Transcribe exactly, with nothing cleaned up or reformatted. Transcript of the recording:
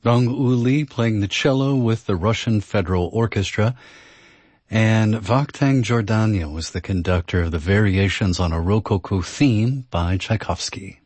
Dong Uli playing the cello with the Russian Federal Orchestra, and Vakhtang Jordanyan was the conductor of the Variations on a Rococo Theme by Tchaikovsky.